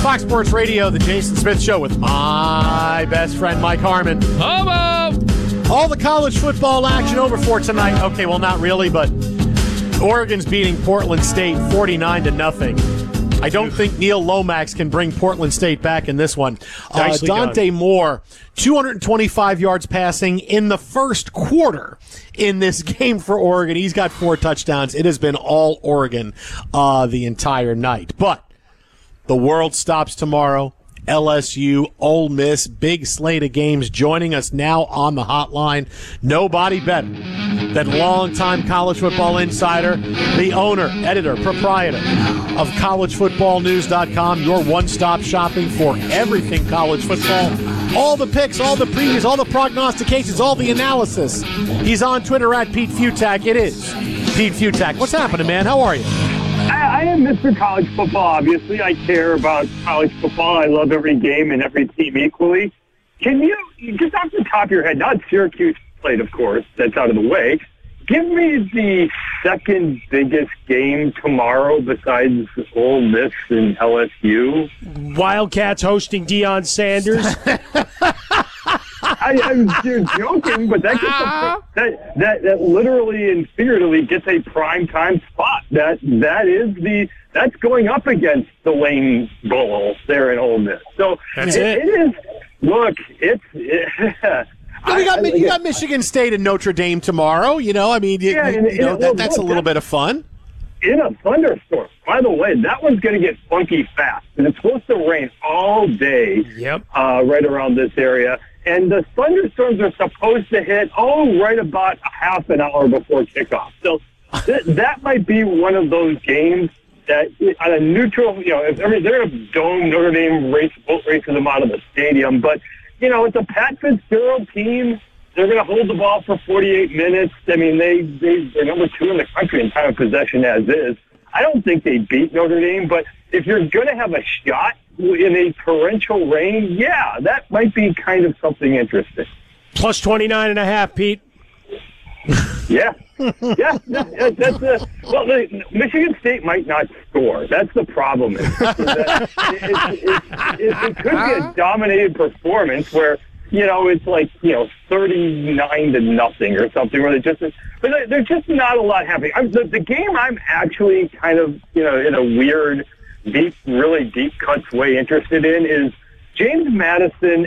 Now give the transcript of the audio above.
Fox Sports Radio, the Jason Smith Show with my best friend, Mike Harmon. Homo! All the college football action over for tonight. Okay, well, not really, but Oregon's beating Portland State 49-0. I don't think Neil Lomax can bring Portland State back in this one. Dante Moore, 225 yards passing in the first quarter in this game for Oregon. He's got 4 touchdowns. It has been all Oregon the entire night. But the world stops tomorrow. LSU, Ole Miss, big slate of games. Joining us now on the hotline, nobody better than longtime college football insider, the owner, editor, proprietor of collegefootballnews.com, your one-stop shopping for everything college football. All the picks, all the previews, all the prognostications, all the analysis. He's on Twitter at Pete Futak. It is Pete Futak. What's happening, man? How are you? I am Mr. College Football, obviously. I care about college football. I love every game and every team equally. Can you, just off the top of your head, not Syracuse played, of course, that's out of the way, give me the second biggest game tomorrow besides Ole Miss and LSU? Wildcats hosting Deion Sanders. I'm joking, but that literally and figuratively gets a prime time spot. That's going up against the Lane Bowl there in Ole Miss. So it is. Look, you got Michigan State and Notre Dame tomorrow. That's a little bit of fun. In a thunderstorm. By the way, that one's going to get funky fast, and it's supposed to rain all day. Yep. Right around this area. And the thunderstorms are supposed to hit right about a half an hour before kickoff. So that might be one of those games that on a neutral, if they're going to dome Notre Dame boat races them out of the stadium. But, it's a Pat Fitzgerald team. They're going to hold the ball for 48 minutes. I mean, they're number 2 in the country in time of possession as is. I don't think they beat Notre Dame, but if you're going to have a shot in a torrential rain, yeah, that might be kind of something interesting. Plus 29.5, Pete. Yeah. Michigan State might not score. That's the problem. It could be a dominated performance where, it's like, 39-0 or something, where but there's just not a lot happening. The game I'm actually kind of, in a weird, really deep cuts way interested in is James Madison